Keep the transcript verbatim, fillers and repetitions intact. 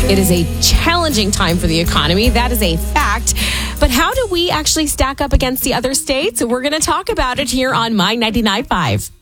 It is a challenging time for the economy. That is a fact. But how do we actually stack up against the other states? We're going to talk about it here on My ninety-nine point five.